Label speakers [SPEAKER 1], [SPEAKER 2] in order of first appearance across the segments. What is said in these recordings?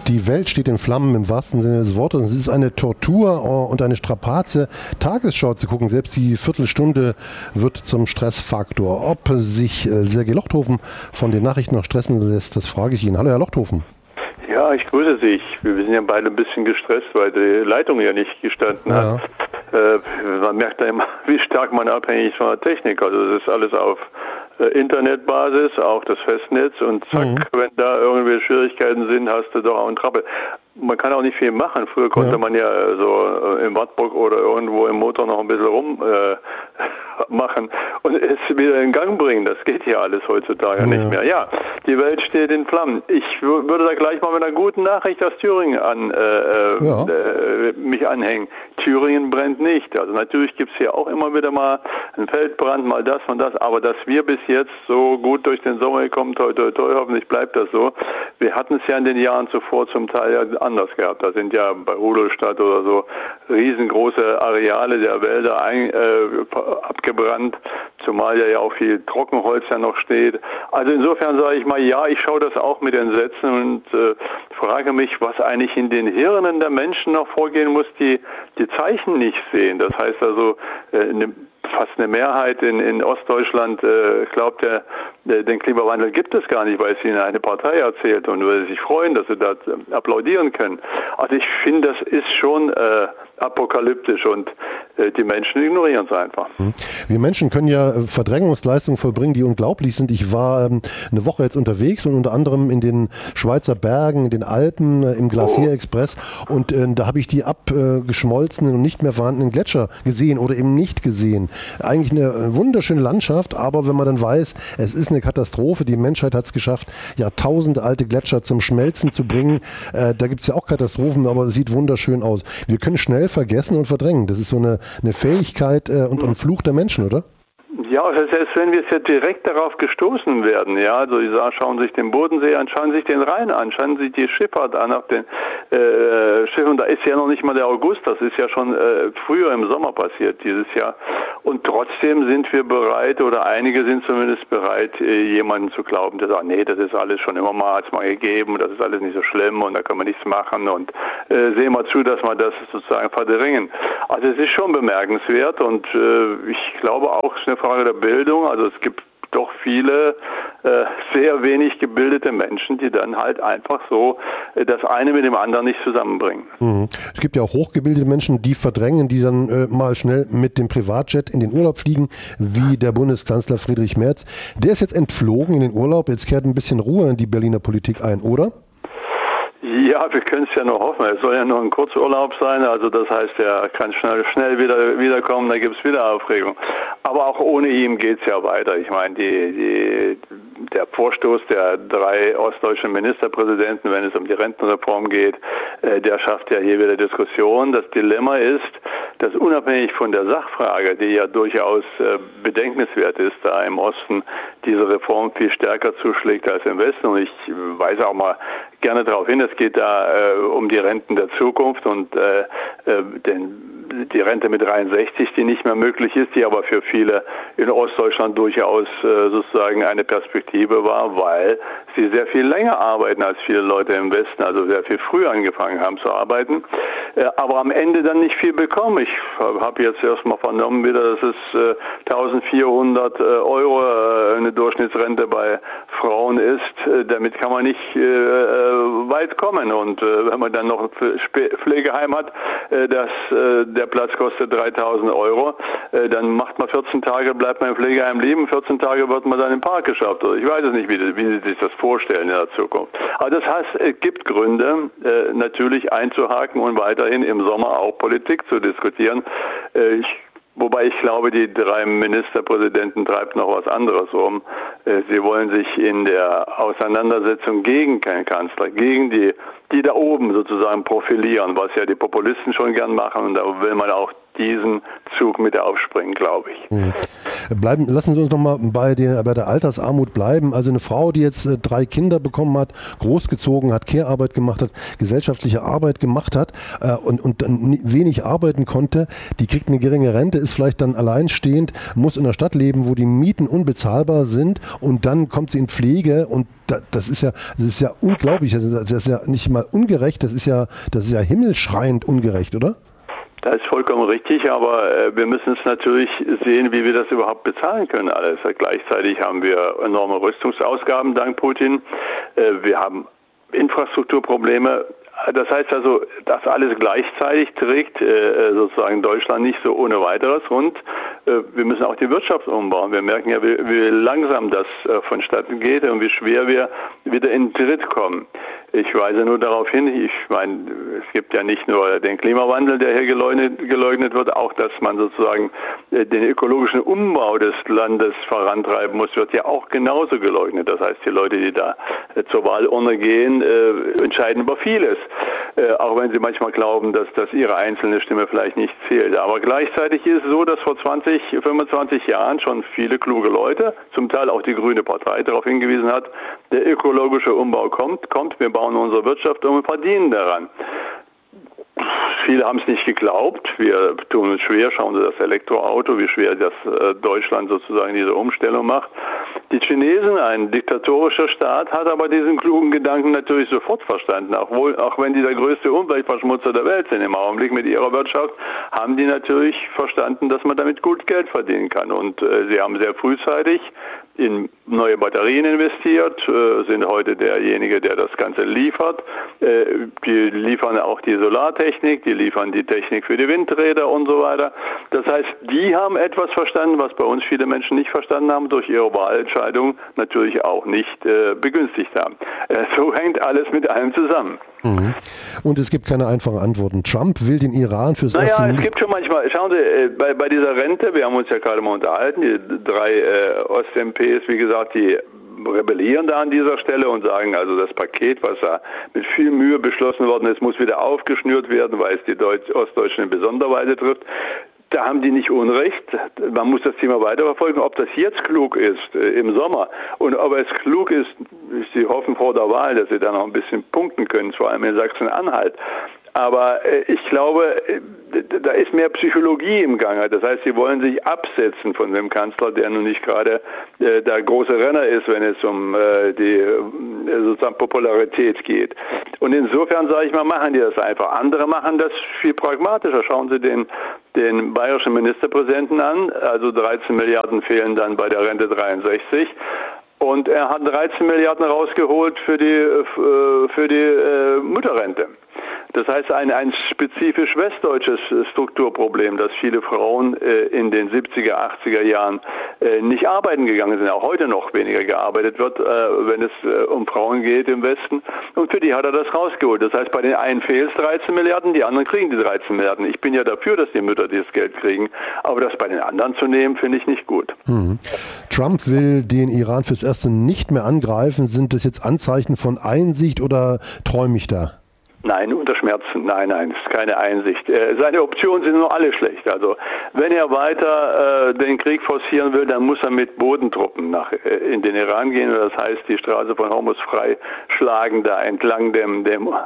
[SPEAKER 1] Die Welt steht in Flammen im wahrsten Sinne des Wortes. Es ist eine Tortur und eine Strapaze, Tagesschau zu gucken. Selbst die Viertelstunde wird zum Stressfaktor. Ob sich Sergej Lochthofen von den Nachrichten noch stressen lässt, das frage ich ihn. Hallo, Herr Lochthofen.
[SPEAKER 2] Ja, ich grüße Sie. Wir sind ja beide ein bisschen gestresst, weil die Leitung ja nicht gestanden hat. Man merkt da immer, wie stark man abhängig ist von der Technik. Also das ist alles auf Internetbasis, auch das Festnetz, und zack, wenn da irgendwie Schwierigkeiten sind, hast du doch auch einen Trappel. Man kann auch nicht viel machen. Früher konnte man ja so im Wartburg oder irgendwo im Motor noch ein bisschen rummachen und es wieder in Gang bringen. Das geht ja alles heutzutage nicht mehr. Ja, die Welt steht in Flammen. Ich würde da gleich mal mit einer guten Nachricht aus Thüringen mich anhängen. Thüringen brennt nicht. Also natürlich gibt es hier auch immer wieder mal einen Feldbrand, mal das und das, aber dass wir bis jetzt so gut durch den Sommer gekommen, toi, toi, toi, hoffentlich bleibt das so. Wir hatten es ja in den Jahren zuvor zum Teil ja anders gehabt. Da sind ja bei Rudolstadt oder so riesengroße Areale der Wälder abgebrannt, zumal ja auch viel Trockenholz ja noch steht. Also insofern sage ich mal, ja, ich schaue das auch mit Entsetzen und frage mich, was eigentlich in den Hirnen der Menschen noch vorgehen muss, die Zeichen nicht sehen. Das heißt also, fast eine Mehrheit in Ostdeutschland glaubt, den Klimawandel gibt es gar nicht, weil es ihnen eine Partei erzählt und weil sie sich freuen, dass sie das applaudieren können. Also ich finde, das ist schon apokalyptisch und die Menschen ignorieren es einfach.
[SPEAKER 1] Wir Menschen können ja Verdrängungsleistungen vollbringen, die unglaublich sind. Ich war eine Woche jetzt unterwegs und unter anderem in den Schweizer Bergen, in den Alpen, im Glacier-Express und da habe ich die abgeschmolzenen und nicht mehr vorhandenen Gletscher gesehen oder eben nicht gesehen. Eigentlich eine wunderschöne Landschaft, aber wenn man dann weiß, es ist eine Katastrophe, die Menschheit hat es geschafft, Jahrtausende alte Gletscher zum Schmelzen zu bringen. Da gibt es ja auch Katastrophen, aber es sieht wunderschön aus. Wir können schnell vergessen und verdrängen. Das ist so eine Fähigkeit und ein Fluch der Menschen, oder?
[SPEAKER 2] Ja, selbst wenn wir jetzt direkt darauf gestoßen werden, ja, also die schauen sich den Bodensee an, schauen sich den Rhein an, schauen sich die Schifffahrt an auf den Schiffen, da ist ja noch nicht mal der August, das ist ja schon früher im Sommer passiert dieses Jahr und trotzdem sind wir bereit, oder einige sind zumindest bereit, jemanden zu glauben, der sagt, nee, das ist alles schon immer mal, hat's mal gegeben, das ist alles nicht so schlimm und da kann man nichts machen und sehen wir zu, dass wir das sozusagen verdrängen. Also es ist schon bemerkenswert und ich glaube auch, es ist eine Frage der Bildung, also es gibt doch viele sehr wenig gebildete Menschen, die dann halt einfach so das eine mit dem anderen nicht zusammenbringen.
[SPEAKER 1] Es gibt ja auch hochgebildete Menschen, die verdrängen, die dann mal schnell mit dem Privatjet in den Urlaub fliegen, wie der Bundeskanzler Friedrich Merz. Der ist jetzt entflogen in den Urlaub, jetzt kehrt ein bisschen Ruhe in die Berliner Politik ein, oder?
[SPEAKER 2] Ja, wir können es ja nur hoffen. Es soll ja nur ein Kurzurlaub sein. Also das heißt, er kann schnell wiederkommen, da gibt es wieder Aufregung. Aber auch ohne ihn geht es ja weiter. Ich meine, der Vorstoß der 3 ostdeutschen Ministerpräsidenten, wenn es um die Rentenreform geht, der schafft ja hier wieder Diskussion. Das Dilemma ist, dass unabhängig von der Sachfrage, die ja durchaus bedenkenswert ist, da im Osten diese Reform viel stärker zuschlägt als im Westen. Und ich weise auch mal gerne darauf hin, es geht da um die Renten der Zukunft und die Rente mit 63, die nicht mehr möglich ist, die aber für viele in Ostdeutschland durchaus sozusagen eine Perspektive war, weil sie sehr viel länger arbeiten als viele Leute im Westen, also sehr viel früher angefangen haben zu arbeiten, aber am Ende dann nicht viel bekommen. Ich habe jetzt erstmal vernommen wieder, dass es 1400 Euro eine Durchschnittsrente bei Frauen ist. Damit kann man nicht weit kommen und wenn man dann noch ein Pflegeheim hat, der Platz kostet 3.000 Euro, dann macht man 14 Tage, bleibt man im Pflegeheim liegen, 14 Tage wird man dann im Park geschafft. Also ich weiß es nicht, wie Sie sich das vorstellen in der Zukunft. Aber das heißt, es gibt Gründe, natürlich einzuhaken und weiterhin im Sommer auch Politik zu diskutieren. Wobei ich glaube, die 3 Ministerpräsidenten treibt noch was anderes um. Sie wollen sich in der Auseinandersetzung gegen keinen Kanzler, gegen die da oben sozusagen profilieren, was ja die Populisten schon gern machen. Und da will man auch diesen Zug mit aufspringen, glaube ich.
[SPEAKER 1] Lassen Sie uns noch mal bei der Altersarmut bleiben. Also eine Frau, die jetzt 3 Kinder bekommen hat, großgezogen hat, Care-Arbeit gemacht hat, gesellschaftliche Arbeit gemacht hat und dann wenig arbeiten konnte, die kriegt eine geringe Rente, ist vielleicht dann alleinstehend, muss in einer Stadt leben, wo die Mieten unbezahlbar sind und dann kommt sie in Pflege und das ist ja unglaublich, das ist ja nicht mal ungerecht, das ist ja himmelschreiend ungerecht, oder?
[SPEAKER 2] Das ist vollkommen richtig, aber wir müssen es natürlich sehen, wie wir das überhaupt bezahlen können alles. Gleichzeitig haben wir enorme Rüstungsausgaben dank Putin. Wir haben Infrastrukturprobleme. Das heißt also, das alles gleichzeitig trägt sozusagen Deutschland nicht so ohne weiteres und wir müssen auch die Wirtschaft umbauen. Wir merken ja, wie langsam das vonstatten geht und wie schwer wir wieder in den Tritt kommen. Ich weise nur darauf hin, ich meine, es gibt ja nicht nur den Klimawandel, der hier geleugnet wird, auch dass man sozusagen den ökologischen Umbau des Landes vorantreiben muss, wird ja auch genauso geleugnet. Das heißt, die Leute, die da zur Wahlurne gehen, entscheiden über vieles. Auch wenn sie manchmal glauben, dass ihre einzelne Stimme vielleicht nicht zählt. Aber gleichzeitig ist es so, dass vor 20, 25 Jahren schon viele kluge Leute, zum Teil auch die Grüne Partei, darauf hingewiesen hat, der ökologische Umbau kommt, wir bauen unsere Wirtschaft um und verdienen daran. Viele haben es nicht geglaubt. Wir tun uns schwer. Schauen Sie das Elektroauto, wie schwer das Deutschland sozusagen diese Umstellung macht. Die Chinesen, ein diktatorischer Staat, hat aber diesen klugen Gedanken natürlich sofort verstanden. Auch wenn die der größte Umweltverschmutzer der Welt sind im Augenblick mit ihrer Wirtschaft, haben die natürlich verstanden, dass man damit gut Geld verdienen kann. Und sie haben sehr frühzeitig in neue Batterien investiert, sind heute derjenige, der das Ganze liefert. Die liefern auch die Solartechnik, die liefern die Technik für die Windräder und so weiter. Das heißt, die haben etwas verstanden, was bei uns viele Menschen nicht verstanden haben, durch ihre Wahlentscheidung natürlich auch nicht begünstigt haben. So hängt alles mit allem zusammen.
[SPEAKER 1] Mhm. Und es gibt keine einfachen Antworten. Trump will den Iran fürs erste...
[SPEAKER 2] Naja, es gibt schon manchmal, schauen Sie, bei dieser Rente, wir haben uns ja gerade mal unterhalten, die 3 Ost-MPs, wie gesagt, die rebellieren da an dieser Stelle und sagen, also das Paket, was da mit viel Mühe beschlossen worden ist, muss wieder aufgeschnürt werden, weil es die Ostdeutschen in besonderer Weise trifft. Da haben die nicht Unrecht. Man muss das Thema weiterverfolgen. Ob das jetzt klug ist im Sommer und ob es klug ist, sie hoffen vor der Wahl, dass sie da noch ein bisschen punkten können, vor allem in Sachsen-Anhalt. Aber ich glaube, da ist mehr Psychologie im Gange. Das heißt, sie wollen sich absetzen von dem Kanzler, der nun nicht gerade der große Renner ist, wenn es um die sozusagen Popularität geht. Und insofern, sage ich mal, machen die das einfach. Andere machen das viel pragmatischer. Schauen Sie den bayerischen Ministerpräsidenten an. Also 13 Milliarden fehlen dann bei der Rente 63. Und er hat 13 Milliarden rausgeholt für die Mutterrente. Das heißt, ein spezifisch westdeutsches Strukturproblem, dass viele Frauen in den 70er, 80er Jahren nicht arbeiten gegangen sind, auch heute noch weniger gearbeitet wird, wenn es um Frauen geht im Westen. Und für die hat er das rausgeholt. Das heißt, bei den einen fehlt es 13 Milliarden, die anderen kriegen die 13 Milliarden. Ich bin ja dafür, dass die Mütter dieses Geld kriegen, aber das bei den anderen zu nehmen, finde ich nicht gut.
[SPEAKER 1] Mhm. Trump will den Iran fürs Erste nicht mehr angreifen. Sind das jetzt Anzeichen von Einsicht oder träume ich da?
[SPEAKER 2] Nein, unter Schmerzen, nein, es ist keine Einsicht. Seine Optionen sind nur alle schlecht. Also wenn er weiter den Krieg forcieren will, dann muss er mit Bodentruppen in den Iran gehen. Das heißt, die Straße von Hormuz freischlagen, da entlang dem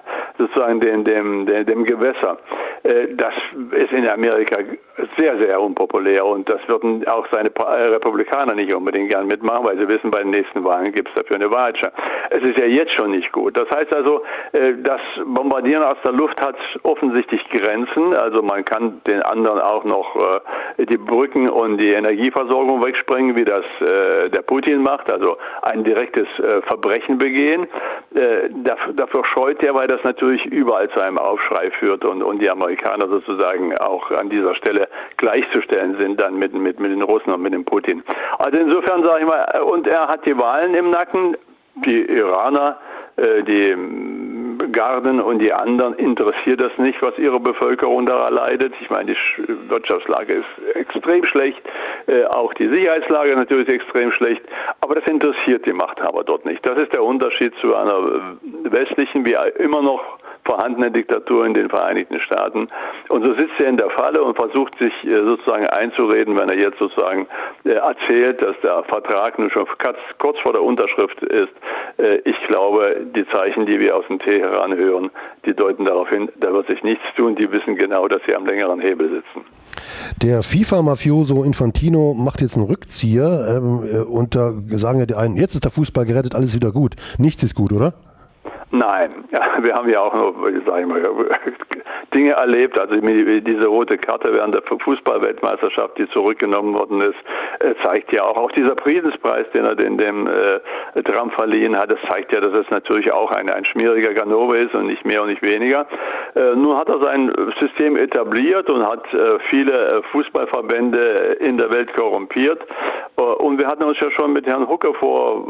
[SPEAKER 2] Gewässer. Das ist in Amerika sehr, sehr unpopulär und das würden auch seine Republikaner nicht unbedingt gern mitmachen, weil sie wissen, bei den nächsten Wahlen gibt es dafür eine Wahlsche. Es ist ja jetzt schon nicht gut. Das heißt also, das Bombardieren aus der Luft hat offensichtlich Grenzen. Also man kann den anderen auch noch die Brücken und die Energieversorgung wegsprengen, wie das der Putin macht, also ein direktes Verbrechen begehen. Dafür scheut er, weil das natürlich überall zu einem Aufschrei führt und die Amerikaner sozusagen auch an dieser Stelle gleichzustellen sind dann mit den Russen und mit dem Putin. Also insofern sage ich mal, und er hat die Wahlen im Nacken, die Iraner, die Garden und die anderen interessiert das nicht, was ihre Bevölkerung da leidet. Ich meine, die Wirtschaftslage ist extrem schlecht, auch die Sicherheitslage natürlich extrem schlecht, aber das interessiert die Machthaber dort nicht. Das ist der Unterschied zu einer westlichen, wie immer noch vorhandene Diktatur in den Vereinigten Staaten. Und so sitzt er in der Falle und versucht sich sozusagen einzureden, wenn er jetzt sozusagen erzählt, dass der Vertrag nun schon kurz vor der Unterschrift ist. Ich glaube, die Zeichen, die wir aus dem Teheran hören, die deuten darauf hin, da wird sich nichts tun. Die wissen genau, dass sie am längeren Hebel sitzen.
[SPEAKER 1] Der FIFA-Mafioso Infantino macht jetzt einen Rückzieher und da sagen ja die einen, jetzt ist der Fußball gerettet, alles wieder gut. Nichts ist gut, oder?
[SPEAKER 2] Nein, ja, wir haben ja auch noch, sag ich mal, Dinge erlebt, also diese rote Karte während der Fußball-Weltmeisterschaft, die zurückgenommen worden ist, zeigt ja auch dieser Friedenspreis, den er dem Trump verliehen hat, das zeigt ja, dass es natürlich auch ein schmieriger Ganove ist und nicht mehr und nicht weniger. Nun hat er sein System etabliert und hat viele Fußballverbände in der Welt korrumpiert und wir hatten uns ja schon mit Herrn Hucke vor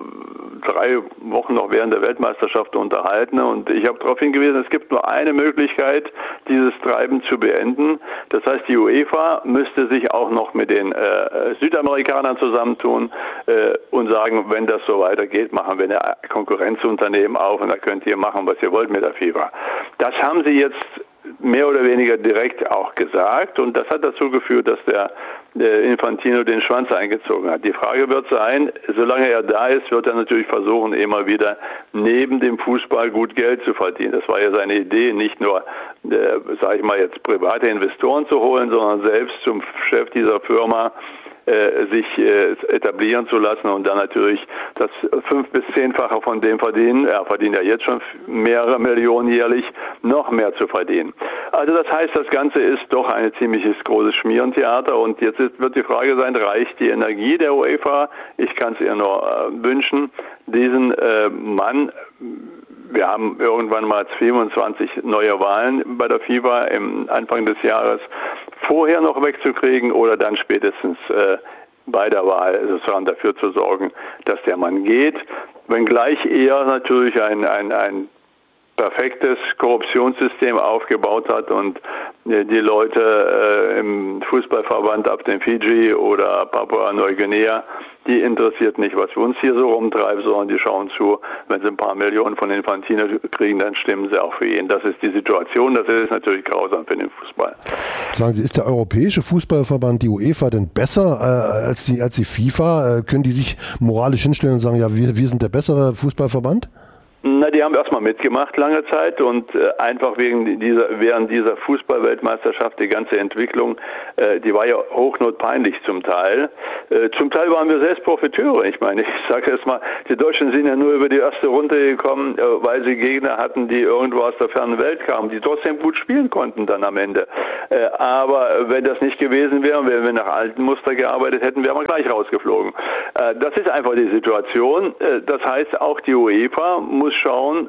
[SPEAKER 2] 3 Wochen noch während der Weltmeisterschaft unterhalten und ich habe darauf hingewiesen, es gibt nur eine Möglichkeit, dieses Treiben zu beenden. Das heißt, die UEFA müsste sich auch noch mit den Südamerikanern zusammentun und sagen, wenn das so weitergeht, machen wir eine Konkurrenzunternehmen auf und da könnt ihr machen, was ihr wollt mit der FIFA. Das haben sie jetzt mehr oder weniger direkt auch gesagt und das hat dazu geführt, dass der Infantino den Schwanz eingezogen hat. Die Frage wird sein, solange er da ist, wird er natürlich versuchen, immer wieder neben dem Fußball gut Geld zu verdienen. Das war ja seine Idee, nicht nur, sage ich mal jetzt, private Investoren zu holen, sondern selbst zum Chef dieser Firma sich etablieren zu lassen und dann natürlich das 5- bis 10-fache von dem verdienen. Er verdient ja jetzt schon mehrere Millionen jährlich, noch mehr zu verdienen. Also das heißt, das Ganze ist doch ein ziemliches großes Schmierentheater und jetzt wird die Frage sein, reicht die Energie der UEFA? Ich kann es ihr nur wünschen, diesen Mann. Wir haben irgendwann mal 25 neue Wahlen bei der FIFA im Anfang des Jahres vorher noch wegzukriegen oder dann spätestens bei der Wahl sozusagen dafür zu sorgen, dass der Mann geht. Wenngleich er natürlich ein perfektes Korruptionssystem aufgebaut hat und die Leute im Fußballverband auf den Fiji oder Papua-Neuguinea, die interessiert nicht, was wir uns hier so rumtreiben, sondern die schauen zu, wenn sie ein paar Millionen von Infantino kriegen, dann stimmen sie auch für ihn. Das ist die Situation, das ist natürlich grausam für den Fußball.
[SPEAKER 1] Sagen Sie, ist der Europäische Fußballverband, die UEFA, denn besser als die FIFA? Können die sich moralisch hinstellen und sagen, ja, wir sind der bessere Fußballverband?
[SPEAKER 2] Na, die haben erstmal mitgemacht lange Zeit und einfach während dieser Fußball-Weltmeisterschaft, die ganze Entwicklung, die war ja hochnotpeinlich zum Teil. Zum Teil waren wir selbst Profiteure. Ich meine, ich sage jetzt mal, die Deutschen sind ja nur über die erste Runde gekommen, weil sie Gegner hatten, die irgendwo aus der fernen Welt kamen, die trotzdem gut spielen konnten dann am Ende. Aber wenn das nicht gewesen wäre, wenn wir nach alten Muster gearbeitet hätten, wären wir gleich rausgeflogen. Das ist einfach die Situation. Das heißt, auch die UEFA muss schauen,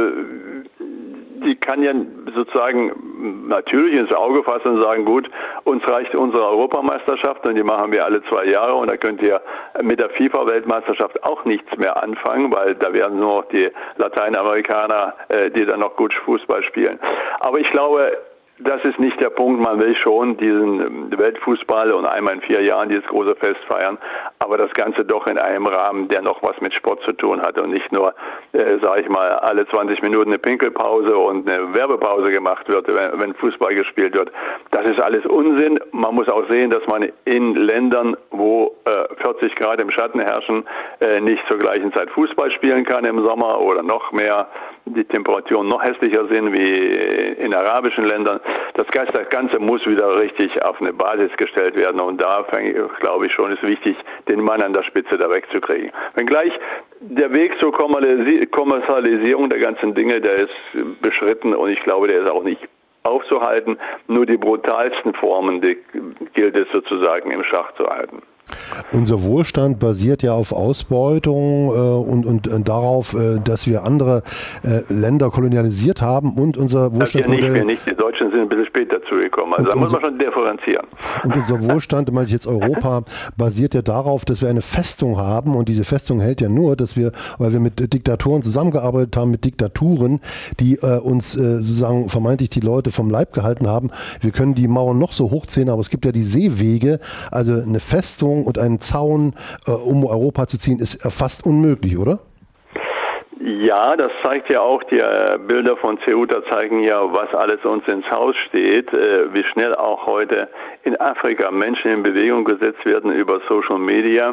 [SPEAKER 2] die kann ja sozusagen natürlich ins Auge fassen und sagen, gut, uns reicht unsere Europameisterschaft und die machen wir alle 2 Jahre und da könnt ihr mit der FIFA-Weltmeisterschaft auch nichts mehr anfangen, weil da werden nur noch die Lateinamerikaner, die dann noch gut Fußball spielen. Aber ich glaube, das ist nicht der Punkt. Man will schon diesen Weltfußball und einmal in 4 Jahren dieses große Fest feiern, aber das Ganze doch in einem Rahmen, der noch was mit Sport zu tun hat und nicht nur, sage ich mal, alle 20 Minuten eine Pinkelpause und eine Werbepause gemacht wird, wenn Fußball gespielt wird. Das ist alles Unsinn. Man muss auch sehen, dass man in Ländern, wo 40 Grad im Schatten herrschen, nicht zur gleichen Zeit Fußball spielen kann im Sommer oder noch mehr die Temperaturen noch hässlicher sind wie in arabischen Ländern. Das Ganze muss wieder richtig auf eine Basis gestellt werden und da glaube ich schon, ist wichtig, den Mann an der Spitze da wegzukriegen. Wenngleich der Weg zur Kommerzialisierung der ganzen Dinge, der ist beschritten und ich glaube, der ist auch nicht aufzuhalten. Nur die brutalsten Formen, die gilt es sozusagen im Schach zu halten.
[SPEAKER 1] Unser Wohlstand basiert ja auf Ausbeutung und darauf, dass wir andere Länder kolonialisiert haben und unser Wohlstandsmodell...
[SPEAKER 2] Wir nicht, die Deutschen sind ein bisschen später zugekommen, also da muss man schon differenzieren.
[SPEAKER 1] Und unser Wohlstand, meine ich jetzt Europa, basiert ja darauf, dass wir eine Festung haben und diese Festung hält ja nur, weil wir mit Diktatoren zusammengearbeitet haben, mit Diktaturen, die uns sozusagen vermeintlich die Leute vom Leib gehalten haben. Wir können die Mauern noch so hochziehen, aber es gibt ja die Seewege, also eine Festung und einen Zaun, um Europa zu ziehen, ist fast unmöglich, oder?
[SPEAKER 2] Ja, das zeigt ja auch, die Bilder von Ceuta zeigen ja, was alles uns ins Haus steht, wie schnell auch heute in Afrika Menschen in Bewegung gesetzt werden über Social Media.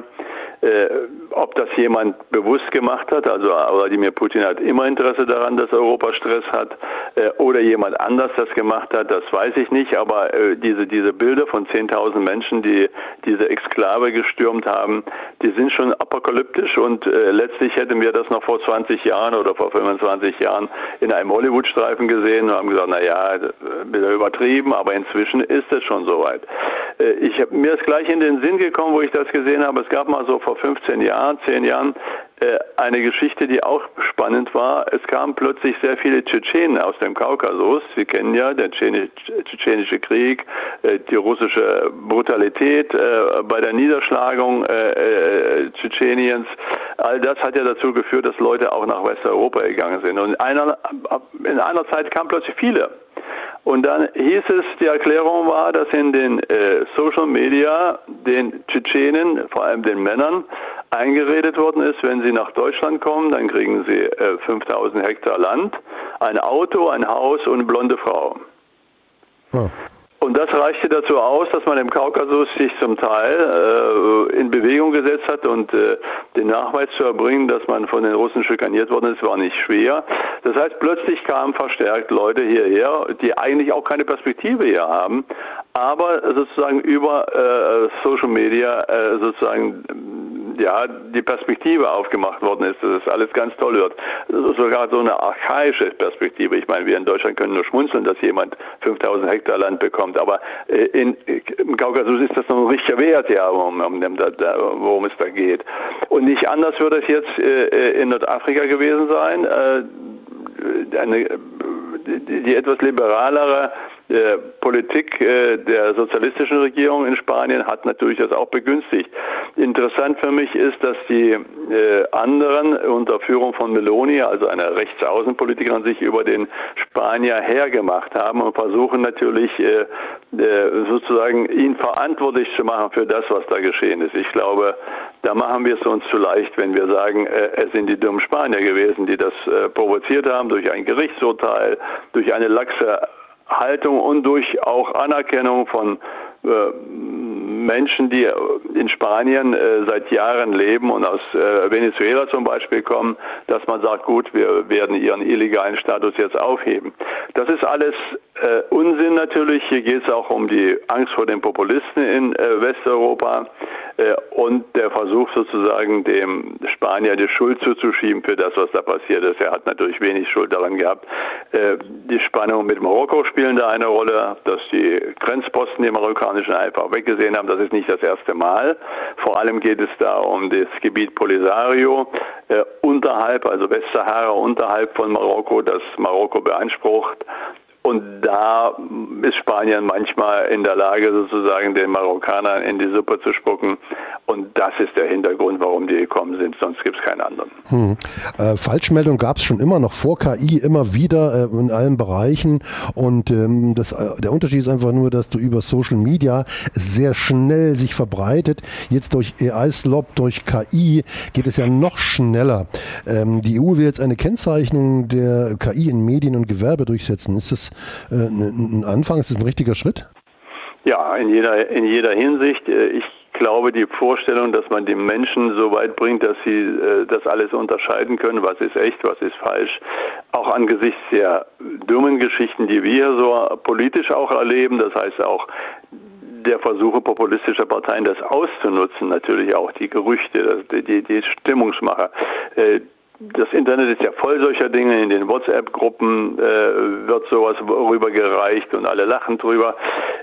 [SPEAKER 2] Ob das jemand bewusst gemacht hat, also Wladimir Putin hat immer Interesse daran, dass Europa Stress hat, oder jemand anders das gemacht hat, das weiß ich nicht, aber diese Bilder von 10.000 Menschen, die diese Exklave gestürmt haben, die sind schon apokalyptisch und letztlich hätten wir das noch vor 20 Jahren oder vor 25 Jahren in einem Hollywood-Streifen gesehen und haben gesagt, naja, wieder übertrieben, aber inzwischen ist es schon soweit. Mir ist gleich in den Sinn gekommen, wo ich das gesehen habe, es gab mal so vor 10 Jahren, eine Geschichte, die auch spannend war. Es kamen plötzlich sehr viele Tschetschenen aus dem Kaukasus. Sie kennen ja den tschetschenische Krieg, die russische Brutalität bei der Niederschlagung Tschetscheniens. All das hat ja dazu geführt, dass Leute auch nach Westeuropa gegangen sind. Und in einer Zeit kamen plötzlich viele. Und dann hieß es, die Erklärung war, dass in den Social Media den Tschetschenen, vor allem den Männern, eingeredet worden ist, wenn sie nach Deutschland kommen, dann kriegen sie 5000 Hektar Land, ein Auto, ein Haus und eine blonde Frau. Oh. Und das reichte dazu aus, dass man im Kaukasus sich zum Teil in Bewegung gesetzt hat und den Nachweis zu erbringen, dass man von den Russen schikaniert worden ist, war nicht schwer. Das heißt, plötzlich kamen verstärkt Leute hierher, die eigentlich auch keine Perspektive hier haben, aber sozusagen über Social Media sozusagen die Perspektive aufgemacht worden ist, dass es alles ganz toll wird. Sogar so eine archaische Perspektive. Ich meine, wir in Deutschland können nur schmunzeln, dass jemand 5000 Hektar Land bekommt, aber im Kaukasus ist das noch ein richtiger Wert, ja, worum es da geht. Und nicht anders wird es jetzt in Nordafrika gewesen sein. Die etwas liberalere Politik der sozialistischen Regierung in Spanien hat natürlich das auch begünstigt. Interessant für mich ist, dass die anderen unter Führung von Meloni, also einer Rechtsaußenpolitikerin, sich über den Spanier hergemacht haben und versuchen natürlich sozusagen ihn verantwortlich zu machen für das, was da geschehen ist. Ich glaube, da machen wir es uns zu leicht, wenn wir sagen, es sind die dummen Spanier gewesen, die das provoziert haben durch ein Gerichtsurteil, durch eine laxe Haltung und durch auch Anerkennung von Menschen, die in Spanien seit Jahren leben und aus Venezuela zum Beispiel kommen, dass man sagt, gut, wir werden ihren illegalen Status jetzt aufheben. Das ist alles Unsinn natürlich. Hier geht es auch um die Angst vor den Populisten in Westeuropa und der Versuch sozusagen dem Spanier die Schuld zuzuschieben für das, was da passiert ist. Er hat natürlich wenig Schuld daran gehabt. Die Spannungen mit Marokko spielen da eine Rolle, dass die Grenzposten, die marokkanischen, einfach weggesehen haben. Das ist nicht das erste Mal. Vor allem geht es da um das Gebiet Polisario unterhalb, also Westsahara unterhalb von Marokko, das Marokko beansprucht. Und da ist Spanien manchmal in der Lage, sozusagen den Marokkanern in die Suppe zu spucken. Und das ist der Hintergrund, warum die gekommen sind. Sonst gibt es keinen anderen.
[SPEAKER 1] Falschmeldung gab es schon immer, noch vor KI, immer wieder in allen Bereichen. Und der Unterschied ist einfach nur, dass du über Social Media sehr schnell sich verbreitet. Jetzt durch AI-Slop, durch KI geht es ja noch schneller. Die EU will jetzt eine Kennzeichnung der KI in Medien und Gewerbe durchsetzen. Ist das ein Anfang? Ist das ein richtiger Schritt?
[SPEAKER 2] Ja, in jeder Hinsicht. Ich glaube, die Vorstellung, dass man die Menschen so weit bringt, dass sie das alles unterscheiden können, was ist echt, was ist falsch, auch angesichts der dummen Geschichten, die wir so politisch auch erleben, das heißt auch der Versuche populistischer Parteien, das auszunutzen, natürlich auch die Gerüchte, die Stimmungsmacher. Das Internet ist ja voll solcher Dinge. In den WhatsApp-Gruppen wird sowas rübergereicht und alle lachen drüber.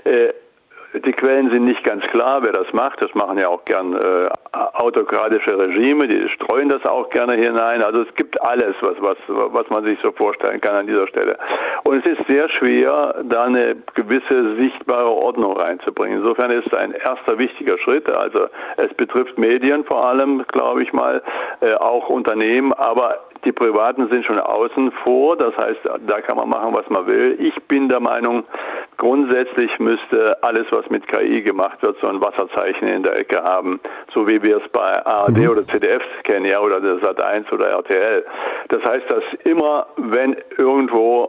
[SPEAKER 2] Die Quellen sind nicht ganz klar, wer das macht. Das machen ja auch gern autokratische Regime, die streuen das auch gerne hinein. Also es gibt alles, was man sich so vorstellen kann an dieser Stelle. Und es ist sehr schwer, da eine gewisse sichtbare Ordnung reinzubringen. Insofern ist es ein erster wichtiger Schritt. Also es betrifft Medien vor allem, glaube ich mal, auch Unternehmen, aber Die Privaten sind schon außen vor, das heißt, da kann man machen, was man will. Ich bin der Meinung, grundsätzlich müsste alles, was mit KI gemacht wird, so ein Wasserzeichen in der Ecke haben, so wie wir es bei ARD oder ZDF kennen, ja, oder der Sat1 oder RTL. Das heißt, dass immer, wenn irgendwo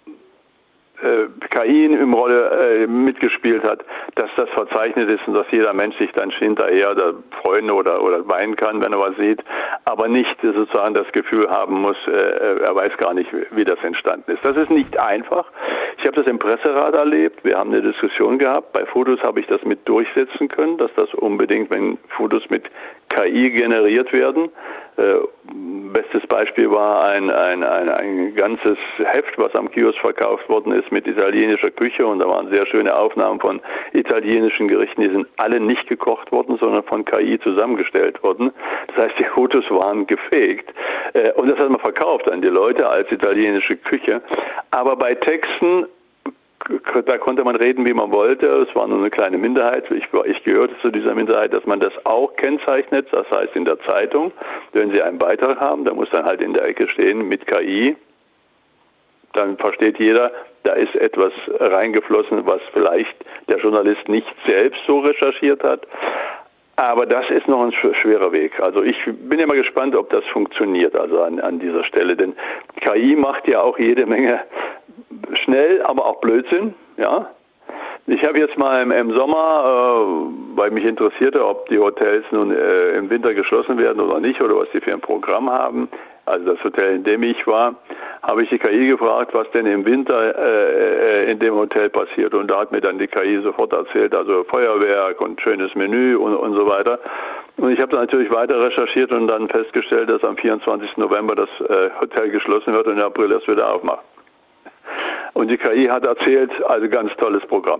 [SPEAKER 2] KI im Rolle mitgespielt hat, dass das verzeichnet ist und dass jeder Mensch sich dann hinterher freuen oder weinen kann, wenn er was sieht, aber nicht sozusagen das Gefühl haben muss, er weiß gar nicht, wie das entstanden ist. Das ist nicht einfach. Ich habe das im Presserat erlebt. Wir haben eine Diskussion gehabt. Bei Fotos habe ich das mit durchsetzen können, dass das unbedingt, wenn Fotos mit KI generiert werden. Bestes Beispiel war ein ganzes Heft, was am Kiosk verkauft worden ist mit italienischer Küche, und da waren sehr schöne Aufnahmen von italienischen Gerichten, die sind alle nicht gekocht worden, sondern von KI zusammengestellt worden. Das heißt, die Fotos waren gefaked und das hat man verkauft an die Leute als italienische Küche. Aber bei Texten, da konnte man reden, wie man wollte. Es war nur eine kleine Minderheit. Ich gehörte zu dieser Minderheit, dass man das auch kennzeichnet. Das heißt, in der Zeitung, wenn Sie einen Beitrag haben, da muss dann halt in der Ecke stehen mit KI. Dann versteht jeder, da ist etwas reingeflossen, was vielleicht der Journalist nicht selbst so recherchiert hat. Aber das ist noch ein schwerer Weg. Also ich bin immer gespannt, ob das funktioniert, also an dieser Stelle. Denn KI macht ja auch jede Menge schnell, aber auch Blödsinn, ja. Ich habe jetzt mal im Sommer, weil mich interessierte, ob die Hotels nun im Winter geschlossen werden oder nicht, oder was die für ein Programm haben, also das Hotel, in dem ich war, habe ich die KI gefragt, was denn im Winter in dem Hotel passiert. Und da hat mir dann die KI sofort erzählt, also Feuerwerk und schönes Menü und so weiter. Und ich habe dann natürlich weiter recherchiert und dann festgestellt, dass am 24. November das Hotel geschlossen wird und im April erst wieder aufmacht. Und die KI hat erzählt, also ganz tolles Programm.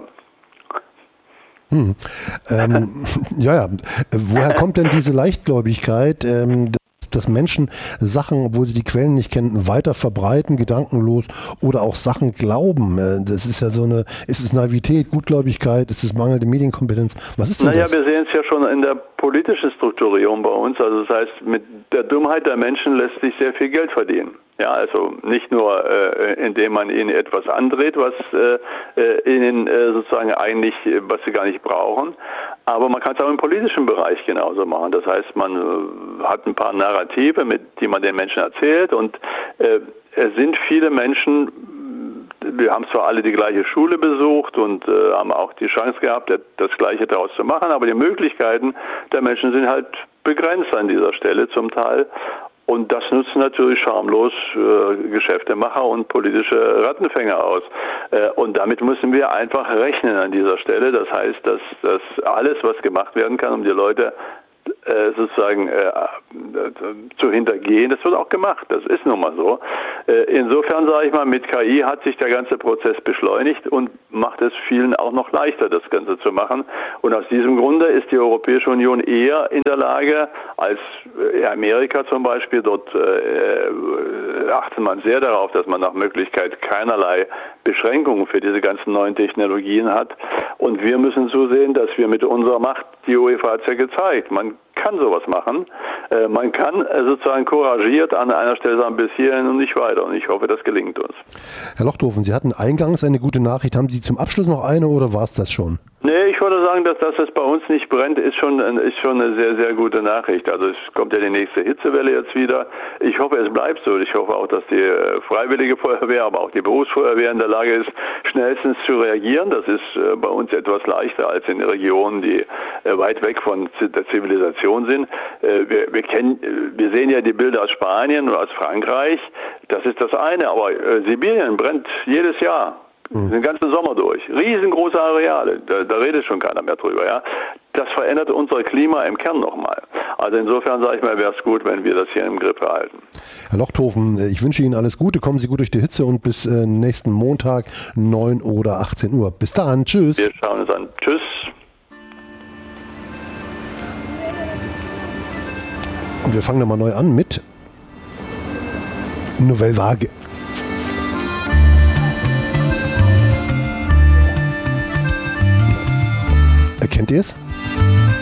[SPEAKER 1] Ja. Woher kommt denn diese Leichtgläubigkeit, dass Menschen Sachen, obwohl sie die Quellen nicht kennen, weiter verbreiten, gedankenlos, oder auch Sachen glauben? Das ist ja ist es Naivität, Gutgläubigkeit, ist es mangelnde Medienkompetenz? Was ist denn das?
[SPEAKER 2] Wir sehen es ja schon in der politischen Strukturierung bei uns. Also das heißt, mit der Dummheit der Menschen lässt sich sehr viel Geld verdienen. Ja, also nicht nur, indem man ihnen etwas andreht, was ihnen sozusagen eigentlich, was sie gar nicht brauchen, aber man kann es auch im politischen Bereich genauso machen. Das heißt, man hat ein paar Narrative, die man den Menschen erzählt, und es sind viele Menschen, wir haben zwar alle die gleiche Schule besucht und haben auch die Chance gehabt, das Gleiche daraus zu machen, aber die Möglichkeiten der Menschen sind halt begrenzt an dieser Stelle zum Teil. Und das nutzen natürlich schamlos Geschäftemacher und politische Rattenfänger aus. Und damit müssen wir einfach rechnen an dieser Stelle. Das heißt, dass alles, was gemacht werden kann, um die Leute sozusagen zu hintergehen, das wird auch gemacht. Das ist nun mal so. Insofern sage ich mal, mit KI hat sich der ganze Prozess beschleunigt und macht es vielen auch noch leichter, das Ganze zu machen. Und aus diesem Grunde ist die Europäische Union eher in der Lage als Amerika zum Beispiel. Dort achtet man sehr darauf, dass man nach Möglichkeit keinerlei Beschränkungen für diese ganzen neuen Technologien hat. Und wir müssen zusehen, dass wir mit unserer Macht, die UEFA hat es ja gezeigt, man kann sowas machen. Man kann sozusagen couragiert an einer Stelle sagen, bis hierhin und nicht weiter. Und ich hoffe, das gelingt uns.
[SPEAKER 1] Herr Lochthofen, Sie hatten eingangs eine gute Nachricht. Haben Sie zum Abschluss noch eine, oder war es das schon?
[SPEAKER 2] Nee, ich würde sagen, dass es bei uns nicht brennt, ist schon eine sehr, sehr gute Nachricht. Also es kommt ja die nächste Hitzewelle jetzt wieder. Ich hoffe, es bleibt so. Ich hoffe auch, dass die Freiwillige Feuerwehr, aber auch die Berufsfeuerwehr in der Lage ist, schnellstens zu reagieren. Das ist bei uns etwas leichter als in Regionen, die weit weg von der Zivilisation sind. Wir sehen ja die Bilder aus Spanien und aus Frankreich. Das ist das eine, aber Sibirien brennt jedes Jahr. Den ganzen Sommer durch. Riesengroße Areale. Da redet schon keiner mehr drüber. Ja? Das verändert unser Klima im Kern nochmal. Also insofern sage ich mal, wäre es gut, wenn wir das hier im Griff behalten.
[SPEAKER 1] Herr Lochthofen, ich wünsche Ihnen alles Gute. Kommen Sie gut durch die Hitze und bis nächsten Montag 9 oder 18 Uhr. Bis dann. Tschüss.
[SPEAKER 2] Wir schauen uns an. Tschüss.
[SPEAKER 1] Und wir fangen nochmal neu an mit Nouvelle Vague. Kennt ihr es?